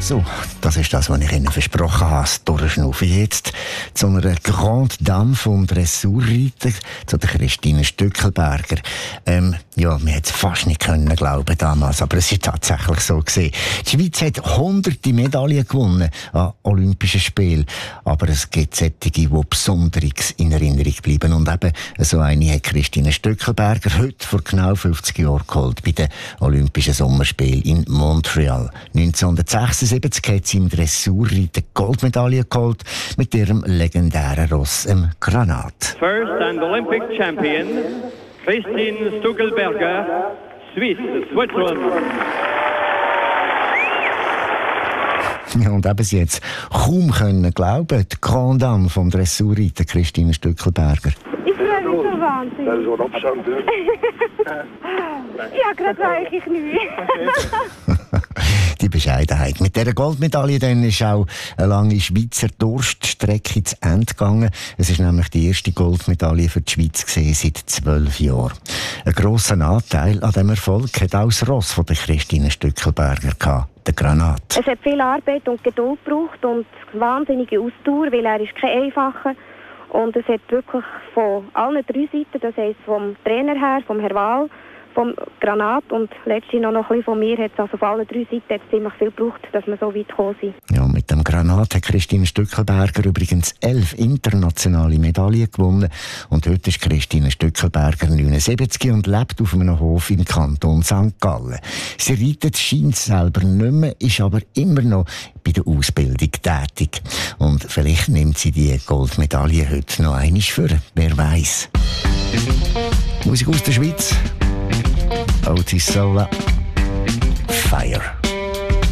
So, das ist das, was ich Ihnen versprochen habe. Durchschnaufen jetzt zu einer Grande Dame vom Dressurreiten, zu der Christine Stückelberger. Ja, man hätte es fast nicht können glauben damals, aber es ist tatsächlich so gewesen. Die Schweiz hat hunderte Medaillen gewonnen an Olympischen Spielen, aber es gibt solche, die besonders in Erinnerung bleiben. Und eben so eine hat Christine Stückelberger heute vor genau 50 Jahren geholt bei den Olympischen Sommerspielen in Montreal. 1976 hat sie im Dressurreiten Goldmedaille geholt mit ihrem legendären Ross, im Granat. First and Olympic champion, Christine Stückelberger, Switzerland. Ja, und eben sie jetzt kaum können glauben, die Grande Dame vom Dressurreiten, Christine Stückelberger. Ich freue mich so wahnsinnig. Das ist so ein Abstand. Ja, gerade weiß ich nicht. Die Bescheidenheit. Mit dieser Goldmedaille dann ist auch eine lange Schweizer Durststrecke zu Ende gegangen. Es ist nämlich die erste Goldmedaille für die Schweiz gesehen seit 12 Jahren. Ein grosser Anteil an diesem Erfolg hat auch das Ross von der Christine Stückelberger gehabt, der Granat. Es hat viel Arbeit und Geduld gebraucht und wahnsinnige Ausdauer, weil er ist kein einfacher. Und es hat wirklich von allen drei Seiten, das heisst vom Trainer her, vom Herr Wahl, vom Granat und letztlich noch ein bisschen von mir, hat es also auf allen drei Seiten ziemlich viel gebraucht, dass wir so weit gekommen sind. Ja, mit dem Granat hat Christine Stückelberger übrigens 11 internationale Medaillen gewonnen. Und heute ist Christine Stückelberger 79 und lebt auf einem Hof im Kanton St. Gallen. Sie reitet scheint selber nicht mehr, ist aber immer noch bei der Ausbildung tätig. Und vielleicht nimmt sie die Goldmedaille heute noch einmal vor, wer weiß. Musik aus der Schweiz. Otis Sola, Fire.